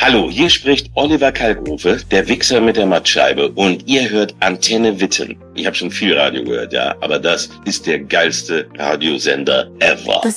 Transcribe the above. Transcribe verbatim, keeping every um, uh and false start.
Hallo, hier spricht Oliver Kalkofe, der Wichser mit der Mattscheibe, und ihr hört Antenne Witten. Ich habe schon viel Radio gehört, ja, aber das ist der geilste Radiosender ever.